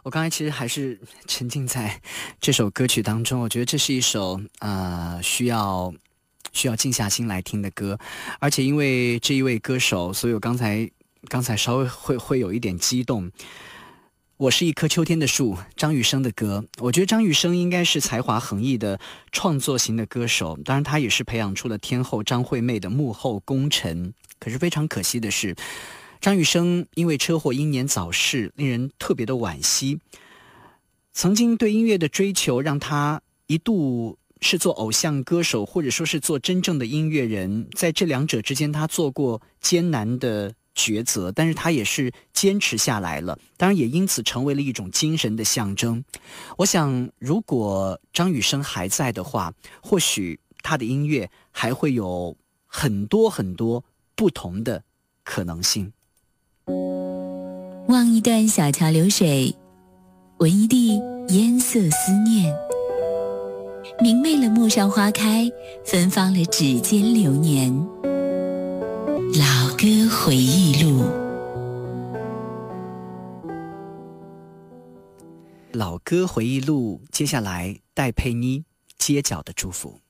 我刚才其实还是沉浸在这首歌曲当中，我觉得这是一首需要静下心来听的歌，而且因为这一位歌手，所以我刚才稍微会有一点激动。我是一棵秋天的树，张雨生的歌。我觉得张雨生应该是才华横溢的创作型的歌手，当然他也是培养出了天后张惠妹的幕后功臣。可是非常可惜的是，张雨生因为车祸英年早逝，令人特别的惋惜。曾经对音乐的追求，让他一度是做偶像歌手，或者说是做真正的音乐人，在这两者之间，他做过艰难的抉择，但是他也是坚持下来了，当然也因此成为了一种精神的象征。我想如果张雨生还在的话，或许他的音乐还会有很多很多不同的可能性。 望一段小桥流水，闻一地烟色思念，明媚了陌上花开，芬芳了指尖流年。老歌回忆录， 老歌回忆录，接下来戴佩妮街角的祝福。